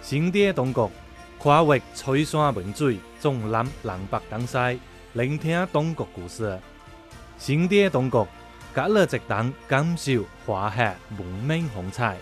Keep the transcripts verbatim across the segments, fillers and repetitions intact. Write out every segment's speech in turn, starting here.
新的中国跨越吹山文水，纵览南北东西，聆听中国故事。新的中国，隔了一档感受华夏文明风采。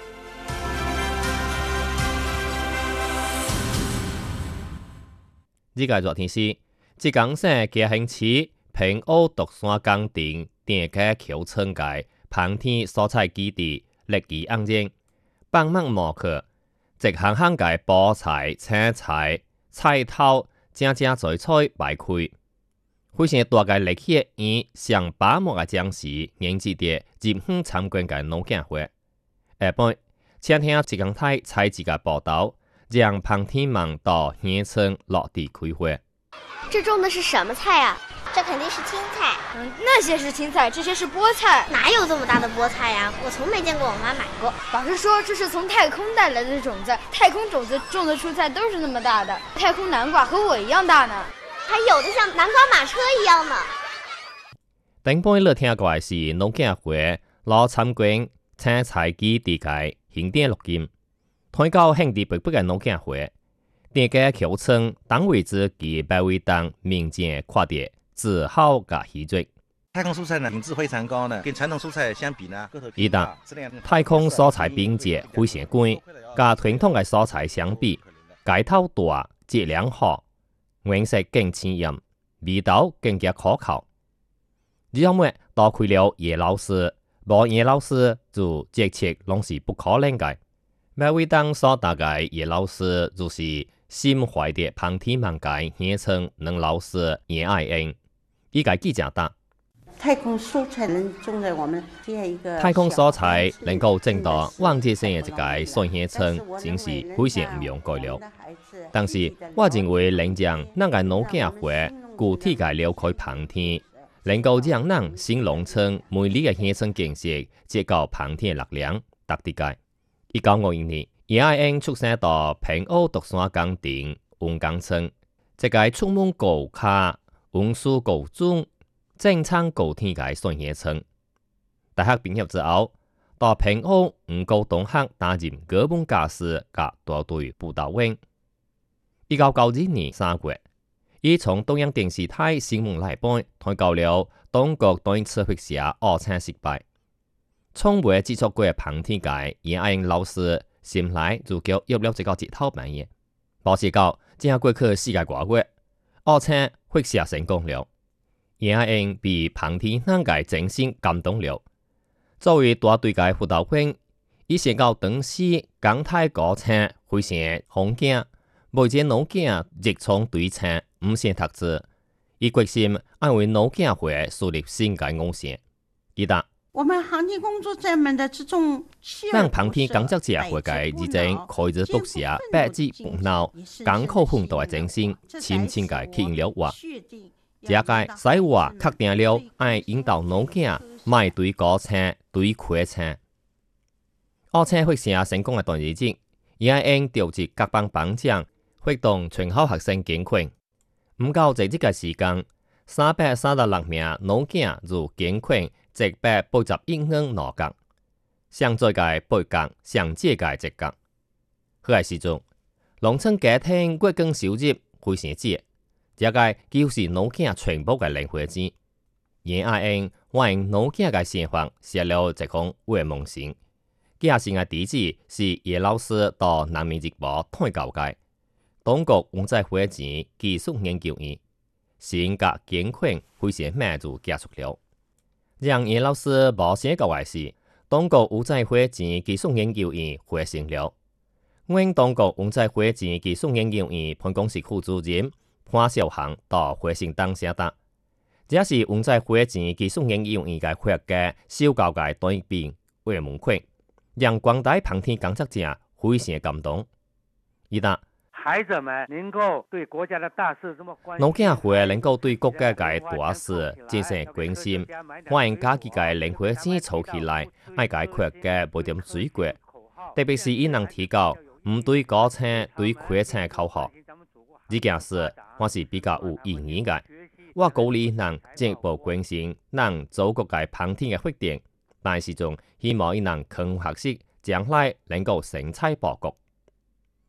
呢個熱天時，浙江省嘉興市平澳獨山崗頂店嘅橋村街棚田蔬菜基地歷史安靜，百萬模克，直行行嘅菠菜、青菜、菜頭，正正在菜擺開。非常大嘅歷史以上百幕嘅將士引致啲入鄉參觀嘅農建會。下半請聽浙江台採自嘅報道。讓旁天們到縣城落地開會。 這種的是什麼菜啊？ 這肯定是青菜。 嗯，那些是青菜，這些是菠菜。 哪有這麼大的菠菜呀？我從沒見過我媽買過。 老師說這是從太空帶來的種子，太空種子種的蔬菜都是那麼大的。太空南瓜和我一樣大呢， 還有的像南瓜馬車一樣呢。 頂半日聽過嘅是農建會攞參觀青菜基地嘅慶典錄音。推到興地北北嘅農建會，店嘅橋村當位置及百位當民間跨界自豪嘅喜劇。 太空蔬菜呢品質非常高呢，跟傳統蔬菜相比呢， 一旦太空蔬菜品質非常高，甲傳統嘅蔬菜相比，街頭大、質量好、顏色更鮮豔、味道更加可靠。因為多虧了葉老師，無葉老師就節切攏是不可能嘅。每位當所大概葉老師就是心懷的旁天們界現稱能老師葉愛恩，一個記者答： 太空蔬菜能種在我們這樣一個太空蔬菜能夠種到往節性嘅一個算現稱，真是非常唔容易了。但是我認為能將那個農建會具體嘅了解旁天，能夠讓人新農村每里嘅現稱建設接到旁天嘅力量，特啲嘅。一九五一年，葉愛恩出生到平澳獨山崗頂文崗村，一個充滿高卡、文書高中、正昌高天嘅算縣村。大學畢業之後，到平澳五高中學擔任高本教師及大隊輔導員。一九九二年三月，伊從中央電視台新聞來賓推告了中國對刺會社二青失敗。從未接觸過旁天界，葉愛恩老師心內就叫入了這個一套半嘢。冇時到，正過去世界掛月，二青會社成功了。葉愛恩被旁天那個真心感動了。作為大隊嘅輔導員，伊先到當時港台高青非常紅景，每隻農建熱衷對青，唔先讀書。伊決心安為農建會樹立新嘅路線。記得。 我們旁天工作者們的這種， 讓旁天工作者會嘅已經開始讀寫百字不鬧，艱苦奮鬥嘅精神，深深嘅吸引了我。這個使我確定了愛引導農建賣對高青對虧青。二青會社成功嘅段日子，葉愛恩調集各邦邦長，活動全校學生捐款。唔夠這個時間，三百三十六名農建就捐款。一百八十一元攞角，上最嘅八角，上借嘅一角。迄個時陣，農村家庭月光收入非常少，這個幾乎是農建全部嘅零花錢。葉愛恩為農建嘅生活寫了一封慰問信，寄信嘅地址是葉老師到南面日報推告嘅中國文在會前技術研究院，信甲捐款非常慢就結束了。讓葉老師無寫過嘅是，中國文在會前技術研究院發生了。因中國文在會前技術研究院辦公室副主任潘少航到發生當寫答，這是文在會前技術研究院嘅學嘅修教嘅短篇慰問款，讓廣大旁天工作者非常感動。伊答。 孩子們能夠對國家的大事這麼關心， 農建會能夠對國家嘅大事進行關心，歡迎家己嘅零花錢儲起來，愛解決嘅不點水果，特別是伊能提高唔對高青對虧青口號。呢件事我是比較有意義嘅，我鼓勵人進一步關心人祖國嘅旁天嘅發展，但是仲希望伊能更學習，將來能夠成才報國。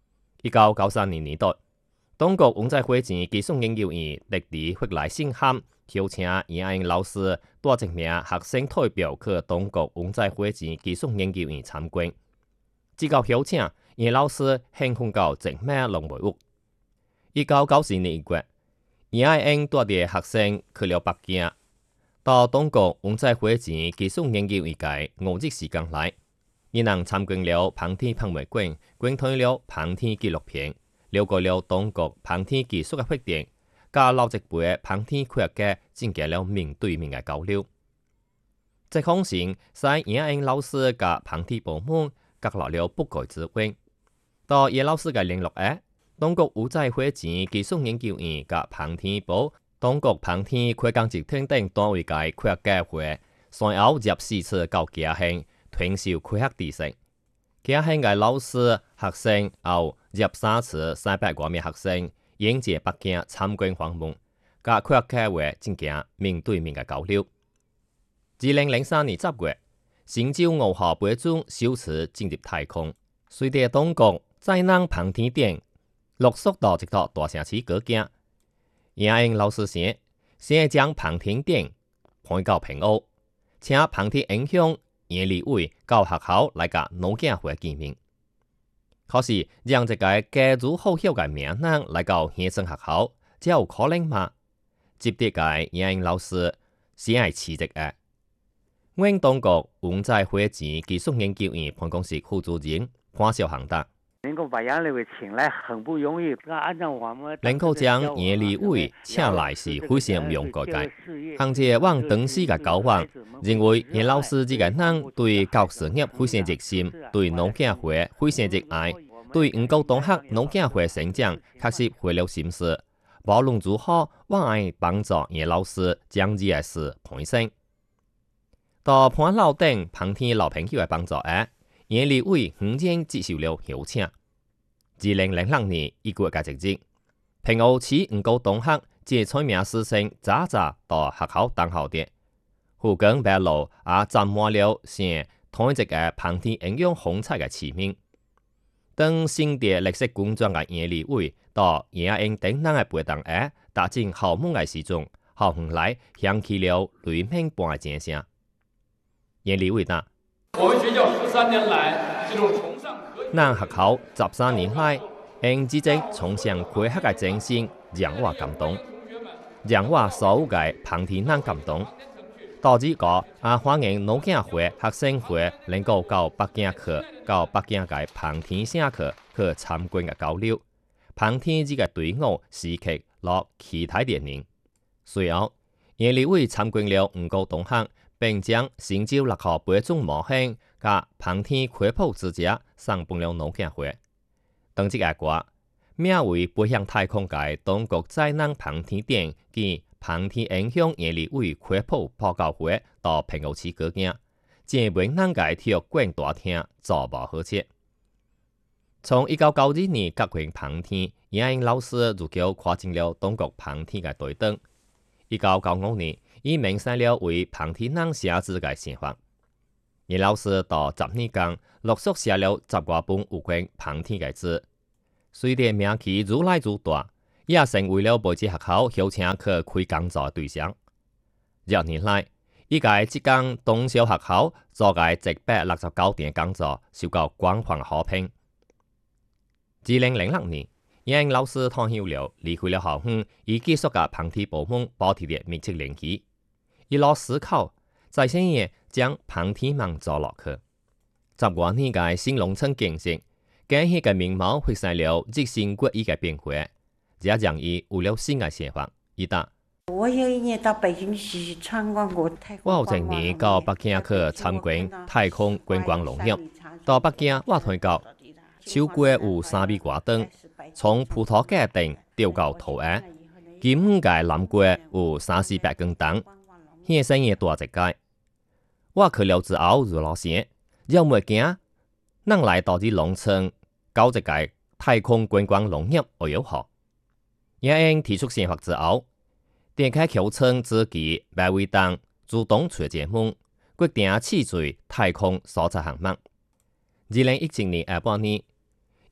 一九九三年年代，中国温在火箭技术研究院特地发来信函，邀请严英老师带一名学生代表去中国温在火箭技术研究院参观。接到邀请，严老师兴奋到一咩拢袂有。一九九四年一月，严英带着学生去了北京，到中国温在火箭技术研究院嘅五日时间内，伊人参观了航天博物馆，观看了航天纪录片，了解了中国航天技术嘅发展，甲老一辈航天科学家进行了面对面嘅交流。这封信使严英老师甲航天部门隔落了不解之缘。到严老师嘅联络下，中国温在火箭技术研究院甲航天部、中国航天科工集团等单位嘅科学家会，先后入四次到嘉兴传授科学知识。嘉兴嘅老师、学生后入三次三百多名学生迎接北京参观访问，甲科学家会进行面对面嘅交流。二零零三年十月，神舟五号飞船首次进入太空，随着中国载人航天点陆续到一座大城市过境。严英老师先先将航天点搬到平湖，请航天影响严立伟到学校来甲农教会见面。可是让一个家族好友嘅名人来到县城学校，这有可能吗？接得嘅严英老师先系辞职嘅。阮中国温在火箭技术研究院办公室副主任潘少恒答。 能够把杨立伟请来很不容易，按照我们能够将严立伟请来是非常唔容易嘅。行者往当时嘅交往，认为严老师这个人对教事业非常热心，对农教会非常热爱，对五谷同学农教会成长确实花了心思。无论如何，我爱帮助严老师将这个事完成。到潘老等航天老朋友嘅帮助下，严立伟远远接受了邀请。二零零六年一月嘅一日，平湖市五個同學借取名師生早早到學校等候的，附近馬路也站滿了成同一個航天應用紅彩嘅市民。當新嘅綠色工作嘅嚴立偉到嚴英等人嘅陪同下，踏進校門嘅時鐘，校園內響起了雷鳴般嘅掌聲。嚴立偉答： 我們學校十三年來，這種崇尚科學。 咱學校十三年來，用這種崇尚科學嘅精神，讓我感動，讓我所有嘅航天人感動。到這個也歡迎農教會、學生會能夠到北京去，到北京嘅航天社區去參觀嘅交流。航天這個隊伍時刻落期待着您。隨後，嚴立偉參觀了五個同學，並將神舟六號飛船模型甲航天科普資料送給了農教會。當即個歌，名為飛向太空嘅中國載人航天點及航天影響嚴立偉科普報告會到平湖市過境，正為咱嘅體育館大廳座無好切。從一九九二年革命航天，嚴英老師就叫跨進了中國航天嘅隊伍。一九九五年，伊明寫了為航天人寫字嘅想法。嚴老師到十年間，陸續寫了十多本有關航天嘅字。雖然名氣愈來愈大，也成為了每次學校邀請去開講座嘅對象。廿年來，伊個即間東小學校做嘅一百六十九場講座，受到廣泛好評。二零零六年，嚴英老師退休了，離開了校園，以繼續甲航天部門保持着密切聯繫。伊老思考，在深夜將航天夢做落去。十多年嘅新農村建設，建設嘅面貌發生了日新月異嘅變化，這讓伊有了新嘅想法。伊答： 我有一年到北京去參觀過太空。 我有一年到北京去參觀太空觀光農業。到北京，我睇到超過有三米高燈，從葡萄架頂吊到圖案，基本嘅南瓜有三四百根燈，顯生嘅大一個。我去了之後就老想，有冇驚？咱來到啲農村搞一個太空觀光農業會有好？嚴英提出想法之後，點開橋村自己買位檔，主動出節目，決定試做太空搜查項目。二零一七年下半年，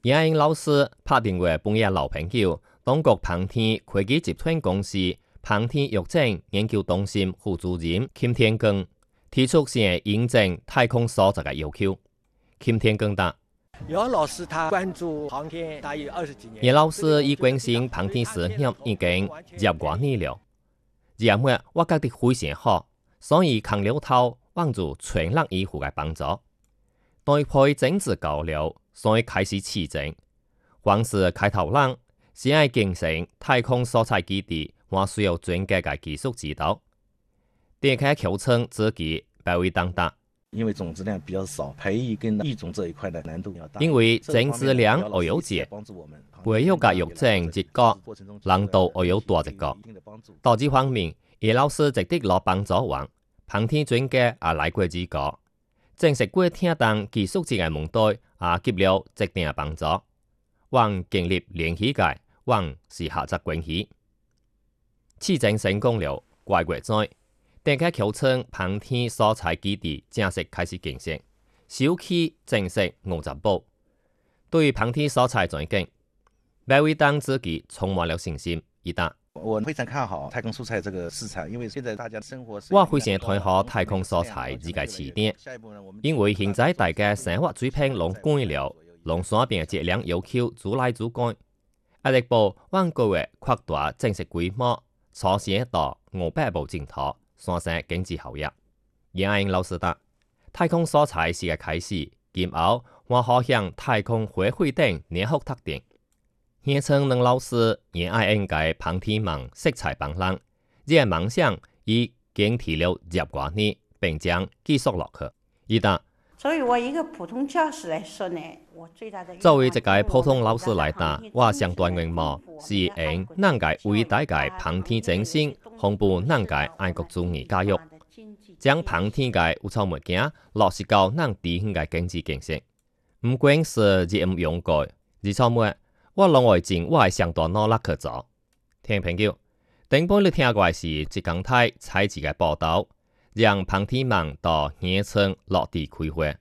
叶英老师拍电话帮伊老朋友，中国航天科技集团公司航天育证研究中心副主任金天光提出先验证太空所在的要求。金天光答： 姚老师他关注航天大约二十几年。 叶老师已关心航天事业已经廿多年了。廿末我觉得非常好，所以扛了头望住全力以赴的帮助。对配政治高了，所以开始起征。光是开头人，先要形成太空所在基地，还需要专家的技术指导。点开口称自己不会当大。 因为种子量比较少，培育跟育种这一块的难度比较大。 因为种子量又有节，培育嘅育种一个，难度又有大一个。到这方面，叶老师值得攞帮助王，航天专家也来过指教，证实过听当技术之嘅问题，也给了一定嘅帮助。王建立联系界，王是下集关系。试证成功了，怪月在。大家口称航天所在基地正式开始建设，首期正式五十部。对于航天所在前景，白伟当自己充满了信心。一答： 我非常看好太空蔬菜这个市场，因为现在大家生活。 我非常看好太空蔬菜这个起点，因为现在大家生活水平拢改了，农山边质量要求逐来逐改。下一步，往个月扩大正式规模，初先到五百部镜头。产生经济效益。叶英老师答：太空所在是个开始，今后我可向太空会会等年后特定。现称两老师也爱应该航天梦色彩斑斓，这个梦想已经提了十多年，并将继续落去。伊答： 作为我一个普通教师来说呢，我最大的作为一个普通老师来答，我相当愿望是用咱个伟大个航天精神。弘布咱个爱国主义教育，将航天个有草物件落实到咱地方个经济建设。唔管是热唔用过，而草物，我认为尽我系相当努力去做。听朋友，顶半日听过是浙江台采集个报道，让航天梦到远程落地开花。